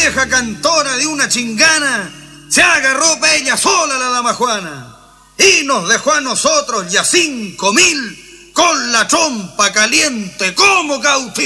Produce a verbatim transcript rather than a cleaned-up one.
vieja cantora de una chingana se agarró pa' ella sola la dama Juana y nos dejó a nosotros ya cinco mil con la trompa caliente como cautiva.